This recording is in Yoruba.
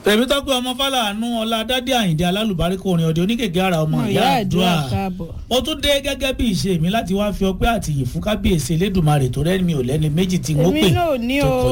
tẹ̀mí tọ́pẹ́ ọmọ fàlànà ọlá dádé àyìndé alálùbáríkò orin ọ̀dẹ oníkèké ara ọmọ ìyá àdúrà ó tún dé gẹ́gẹ́ bí ìṣe mi láti wá fi ọpẹ́ àtìyìn fún kábíyèsí elédùnmarè tó rẹ́ni mi ò lẹ́ni méjì tí wọ́n pè tó kọ